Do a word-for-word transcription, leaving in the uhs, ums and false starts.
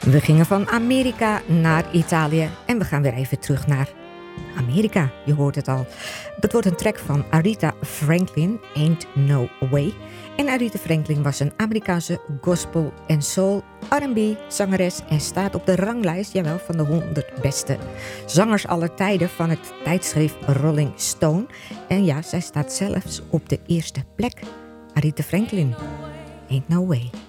We gingen van Amerika naar Italië en we gaan weer even terug naar Amerika. Je hoort het al. Dat wordt een track van Aretha Franklin, Ain't No Way. En Aretha Franklin was een Amerikaanse gospel en soul R en B zangeres en staat op de ranglijst, jawel, van de honderd beste zangers aller tijden van het tijdschrift Rolling Stone. En ja, zij staat zelfs op de eerste plek. Aretha Franklin, Ain't No Way.